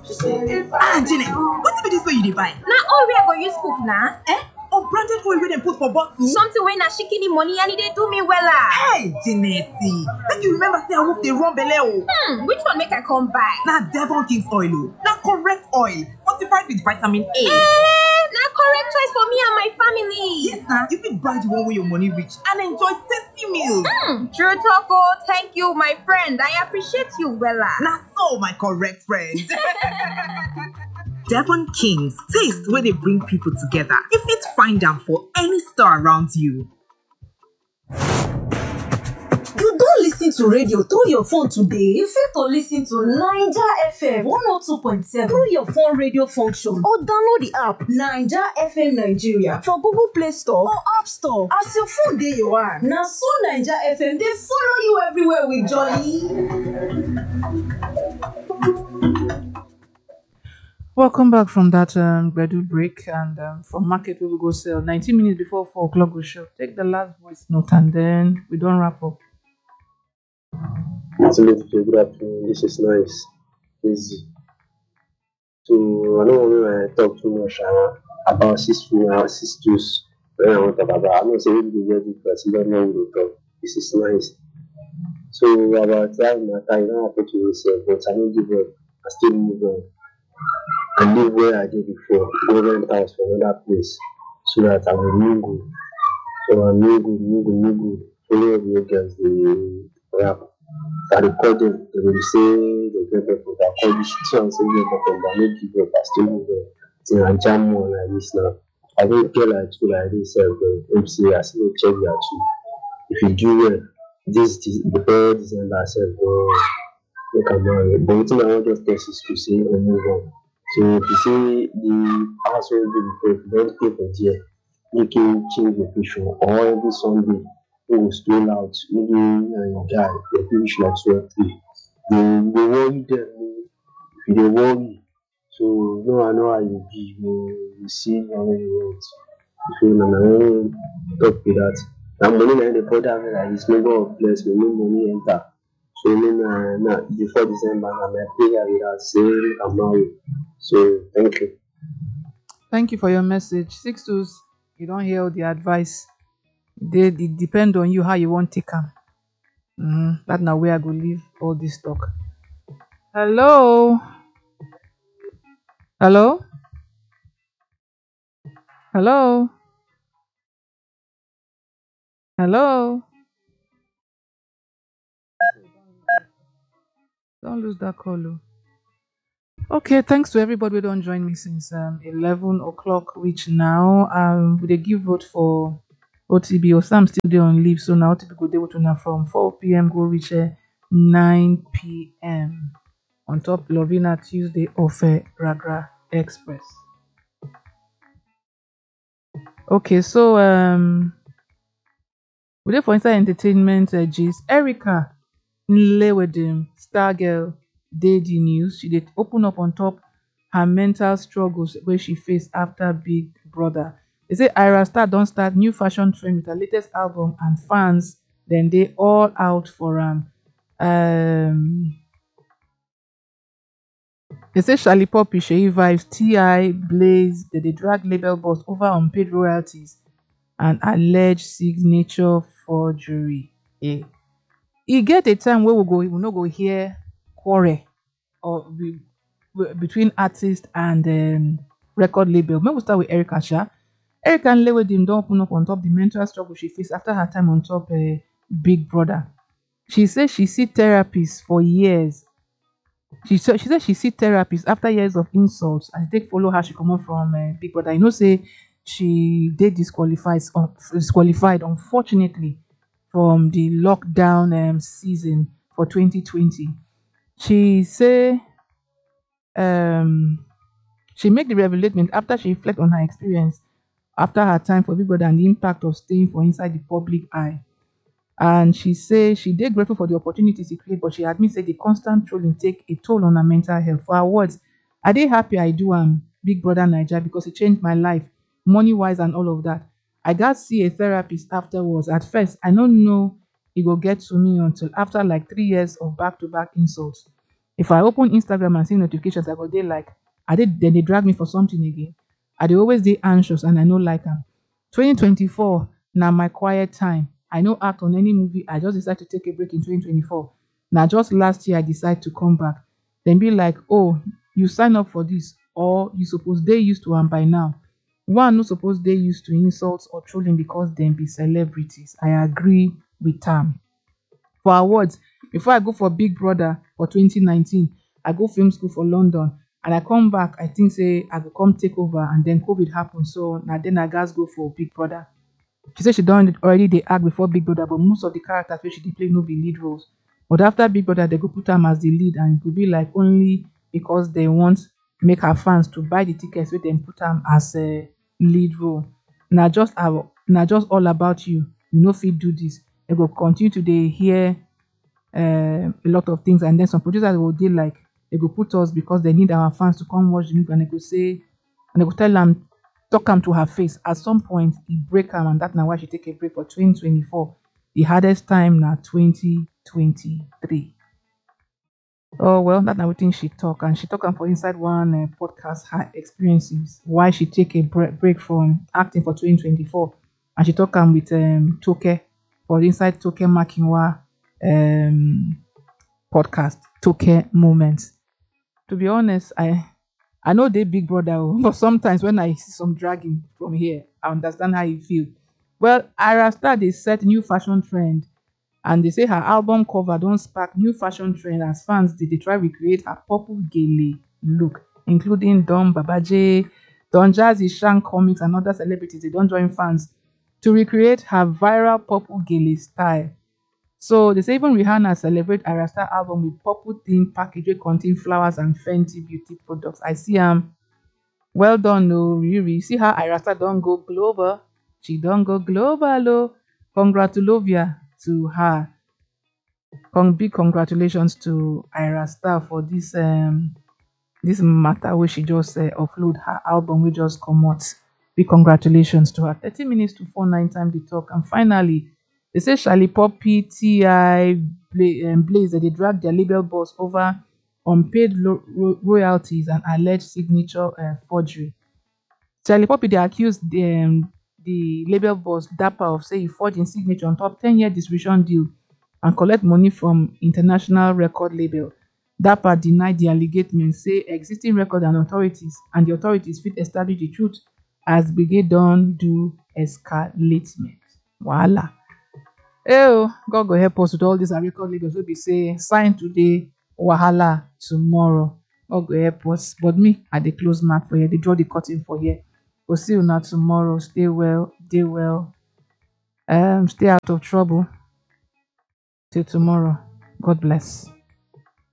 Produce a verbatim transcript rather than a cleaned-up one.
Ah, Janet, what be this way you dey buy? Na all we go use cook na. Eh? Unbranded oil wey dem put for bottle? Something wey na shikini money and e dey do me wella. Hey, Janet, make you remember say I wolf dey run belle o. Hmm, which one make I come buy? Na Devon King's oil o. Na correct oil, fortified with vitamin A. Eh, na correct choice for me and my family. Yes na, you fit buy the one wey your money reach and enjoy tasty meals. Hmm, true talk o. Thank you, my friend. I appreciate you wella. Na so, my correct friend. Devon King's, taste where they bring people together. You fit find them for any store around you. You don't listen to radio through your phone today. You fit to listen to Naija F M one oh two point seven through your phone radio function or download the app Naija F M Nigeria for Google Play Store or App Store. As your phone dey your hand, na so Naija F M dey follow you everywhere with joy. Welcome back from that um, Gbedu break, and um, from market we will go sell. nineteen minutes before four o'clock we show. Take the last voice note and then we don't wrap up. Absolutely, good afternoon. This is nice, easy. So I don't want to talk too much uh, about system uh, systems. When I want to talk about, I'm not saying we get it, but you don't know what to talk. This is nice. So about that matter, you don't have to yourself, but I don't give up. I still move on. I live where I did before, go rent house for another place, so that I will mingle. So I mingle, mingle, mingle. Follow up your girls, the rap. I record them, they will say they get better. I call this shit and say they get better, but I don't give up. I still move on. Till I jam more like this now. I don't get like two like this, but M C, I still check that too. If you do well, this before December, I said, go look at my but what I want just test is to say and move on. So if you say the household bill before, if you don't pay for there, you can change the picture, or every Sunday we will stroll out, maybe uh, guy, they finish like two or three. They, they worry them, if they worry. So no, I know how you be, you, you see how you want. So na my own talk with that. And money na the border like this, maybe God bless me, no money enter. So then uh, na before December, na my prayer with that, say I'm married. So thank you. Thank you for your message. Six twos, you don't hear all the advice. They it depend on you how you want to take them. Mm, that's now where I go leave all this talk. Hello. Hello. Hello. Hello. Don't lose that call. Oh. Okay, thanks to everybody who don't join me since um eleven o'clock, which now um we dey give vote for O T B. Or Sam still there on leave, so now O T B go dey with una from four p m go reach uh, nine p m on top Lovina Tuesday of uh, Ragra Express. Okay, so um we dey for inside entertainment uh, gist. Erica Nlewedim, star girl, dey the news. She did open up on top her mental struggles where she faced after Big Brother. They say Ira Star don't start new fashion trend with her latest album, and fans then they all out for um um they say Charlie Poppy, Sheyi Vibes, T I, Blaze, they, they drag label boss over unpaid royalties and alleged signature forgery. Eh. E get a time where we go, we no go hear quarrel or be, be- between artist and um, record label. Maybe we start with Erica Sha. Erica Nlewedim don't open up on top the mental struggle she faced after her time on top uh, Big Brother. She says she see therapists for years. She said she said she see therapists after years of insults and they follow her. She come out from uh, Big Brother. You know, say she did disqualified, uh, disqualified unfortunately from the lockdown um, season for twenty twenty. She say um she make the revelation after she reflect on her experience after her time for Big Brother and the impact of staying for inside the public eye. And she say she did grateful for the opportunities he create, but she admits that the constant trolling take a toll on her mental health. For her words, I dey happy I do um Big Brother Niger because it changed my life, money wise and all of that. I got see a therapist afterwards. At first, I don't know he go get to me until after like three years of back to back insults. If I open Instagram and see notifications, I go dey like, I did then they drag me for something again. I dey always dey anxious and I no like am. twenty twenty-four na my quiet time. I no act on any movie. I just decide to take a break in twenty twenty-four. Now just last year I decide to come back. Then be like, oh, you sign up for this, or you suppose dey used to am by now. One no suppose dey used to insults or trolling because dem be celebrities. I agree with am. For awards, before I go for Big Brother for twenty nineteen, I go film school for London and I come back. I think say I go come take over, and then COVID happened. So now then I guys go for Big Brother. She said she done already dey act before Big Brother, but most of the characters wey she dey play no be lead roles. But after Big Brother, they go put am as the lead, and it go be like only because they want make her fans to buy the tickets wey dem put am as a lead role. Na just our na just all about you. You no fit do this. They go continue to dey hear um a lot of things, and then some producers go dey like they go put us because they need our fans to come watch the movie, and they go say and they go tell am, talk am to her face. At some point e break am, and that na why she take a break for twenty twenty-four. The hardest time na twenty twenty-three. Oh well, that na wetin she talk, and she talk am for inside one uh, podcast, her experiences, why she take a bre- break from acting for twenty twenty-four, and she talk am with um Toke for inside Toke Makinwa um podcast, Toke Moments. To be honest, I I know they Big Brother, oh, but sometimes when I see some dragging from here, I understand how you feel. Well, Ayra Starr they set new fashion trend, and they say her album cover don't spark new fashion trend as fans did they try recreate her purple gele look, including Don Babaje, Don Jazzy, Shank Comics, and other celebrities. They don't join fans to recreate her viral purple gele style. So they say even Rihanna celebrate Ayra Starr album with purple themed package wey contain flowers and Fenty beauty products. I see am. Well done, no Riri. See how Ayra Starr don't go global. She don't go global, oh. Congratulations to her. Con- big congratulations to Ayra Starr for this um this matter where she just uh, upload her album. We just come out. Big congratulations to her. thirty minutes to four nine time they talk. And finally, they say Charlie Poppy, T I, Bla- um, Blaze, that they drag their label boss over unpaid lo- ro- royalties and alleged signature uh, forgery. Charlie Poppy, they accused the, um, the label boss Dapper of say he forged his signature on top ten year distribution deal and collect money from international record label. Dapper denied the allegation, say existing record and authorities and the authorities fit establish the truth as Brigade don do escalatement. Voila. Oh, God go help us with all these record labels. Will be say sign today, wahala tomorrow. God go help us. But me, I dey close mouth for here. They draw the curtain for here. We'll see you now tomorrow. Stay well, stay well. Um, stay out of trouble. Till tomorrow. God bless.